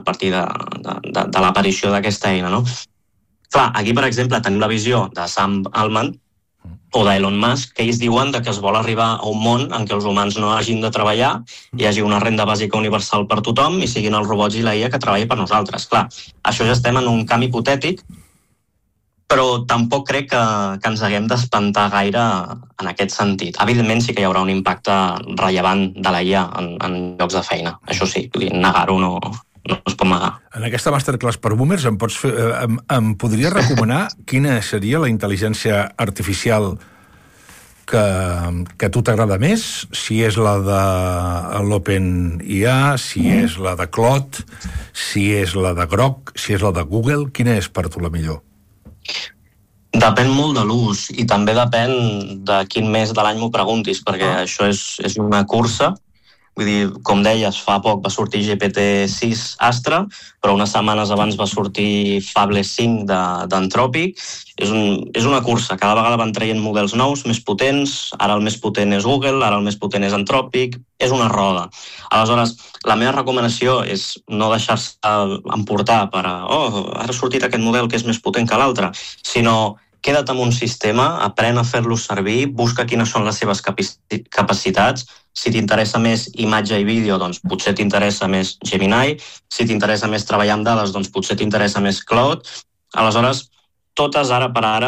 partir de l'aparició d'aquesta eina, no? Clar, aquí, per exemple, tenim la visió de Sam Altman o d'Elon Musk, que ells diuen que es vol arribar a un món en què els humans no hagin de treballar, hi hagi una renda bàsica universal per tothom i siguin els robots i la IA que treballi per nosaltres. Clar, això ja estem en un camp hipotètic, però tampoc crec que ens haguem d'espantar gaire en aquest sentit. Evidentment sí que hi haurà un impacte rellevant de la IA en llocs de feina. Això sí, negar-ho no es pot negar. En aquesta masterclass per boomers em podries recomanar quina seria la intel·ligència artificial que a tu t'agrada més? Si és la de l'OpenIA, si és la de Claude, si és la de Grok, si és la de Google, quina és per tu la millor? Depèn molt de l'ús i també depèn de quin mes de l'any m'ho preguntis, perquè això és una cursa. Vull dir, com deies, fa poc va sortir GPT-6 Astra, però unes setmanes abans va sortir Fable 5 d'Anthropic. És una cursa, cada vegada van traient models nous, més potents, ara el més potent és Google, ara el més potent és Anthropic, és una roda. Aleshores, la meva recomanació és no deixar-se emportar per ara ha sortit aquest model que és més potent que l'altre, sinó queda't amb un sistema, aprèn a fer-lo servir, busca quines són les seves capacitats. Si t'interessa més imatge i vídeo, doncs potser t'interessa més Gemini. Si t'interessa més treballar amb dades, doncs potser t'interessa més Claude. Aleshores, totes ara per ara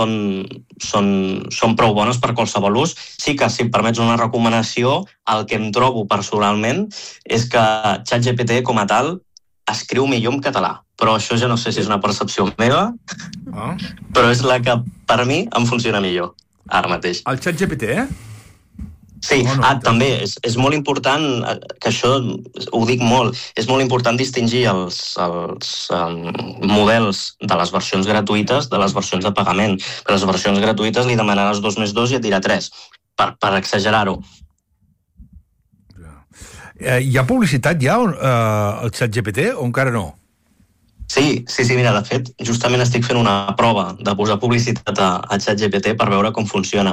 són prou bones per qualsevol ús. Sí que, si em permets una recomanació, el que em trobo personalment és que ChatGPT com a tal escriu millor en català. Però això ja no sé si és una percepció meva, però és la que per mi em funciona millor, ara mateix. El ChatGPT, Sí, també, és molt important, que això ho dic molt, és molt important distingir els models de les versions gratuïtes de les versions de pagament. Que les versions gratuïtes li demanaràs 2+2 i et dirà 3, per exagerar-ho. Hi ha publicitat ja al ChatGPT o encara no? Sí, mira, de fet, justament estic fent una prova de posar publicitat a ChatGPT per veure com funciona.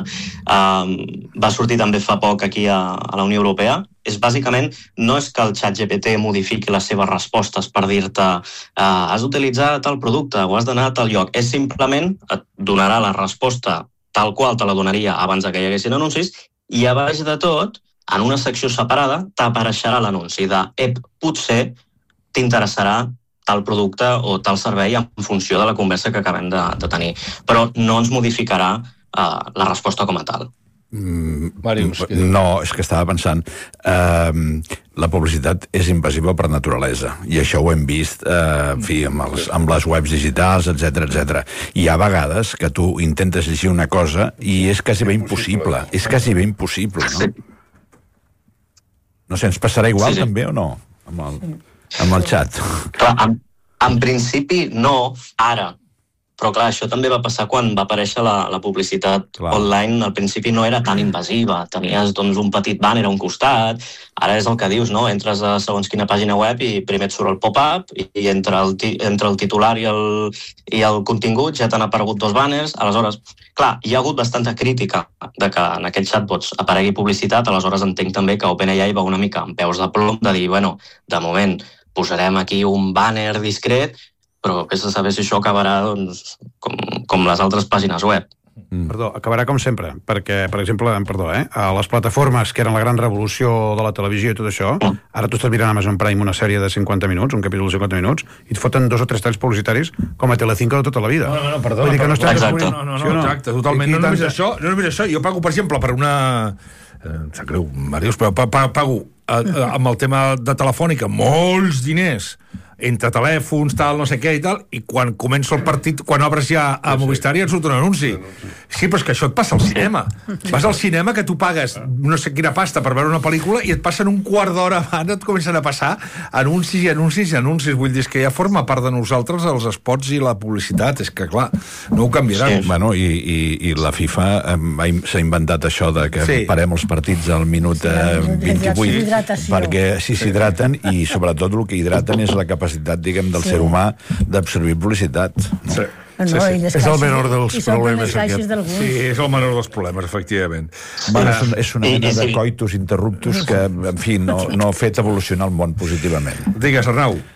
Va sortir també fa poc aquí a la Unió Europea. Bàsicament, no és que el ChatGPT modifiqui les seves respostes per dir-te has d'utilitzar tal producte o has d'anar a tal lloc. És simplement, et donarà la resposta tal qual te la donaria abans que hi haguessin anuncis i a baix de tot, en una secció separada, t'apareixerà l'anunci de potser t'interessarà tal producte o tal servei en funció de la conversa que acabem de tenir. Però no ens modificarà la resposta com a tal. No, és que estava pensant la publicitat és invasiva per naturalesa i això ho hem vist amb les webs digitals, etc. Hi ha vegades que tu intentes llegir una cosa i és quasi bé impossible, no? No sé, ens passarà igual també o no amb el xat? Clar, en principi no, ara. Però clar, això també va passar quan va aparèixer la publicitat online. Al principi no era tan invasiva. Tenies un petit banner a un costat. Ara és el que dius, no? Entres a segons quina pàgina web i primer et surt el pop-up i entre el titular i el contingut ja t'han aparegut 2 banners. Aleshores, clar, hi ha hagut bastanta crítica de que en aquests chatbots aparegui publicitat. Aleshores entenc també que OpenAI va una mica amb peus de plom de dir, bueno, de moment posarem aquí un banner discret, però vés a saber si això acabarà com les altres pàgines web. Perdó, acabarà com sempre, perquè, per exemple, a les plataformes que eren la gran revolució de la televisió i tot això, ara tu estàs mirant Amazon Prime una sèrie de 50 minuts, un capítol de 50 minuts, i et foten 2 o 3 talls publicitaris com a Telecinco de tota la vida. No, perdó. Exacte, totalment. No només això, jo pago, per exemple, per una... Em sap greu, Màrius, però pago amb el tema de Telefònica molts diners entre telèfons, tal, no sé què i tal, i quan comença el partit, quan obres ja a Movistar ja et surt un anunci. Sí, però és que això et passa al cinema. Vas al cinema que tu pagues no sé quina pasta per veure una pel·lícula i et passen un quart d'hora abans, et comencen a passar anuncis i anuncis i anuncis. Vull dir, és que ja forma part de nosaltres els spots i la publicitat. És que, clar, no ho canviaran. Sí. Bueno, i la FIFA s'ha inventat això de que parem els partits al minut 28 perquè s'hidraten i sobretot el que hidraten és la capacitat, diguem, del ser humà d'absorbir publicitat. Sí. És el menor dels problemes. Sí, és el menor dels problemes, efectivament. És una mena de coitus interruptus que, en fi, no ha fet evolucionar el món positivament. Digues, Arnau.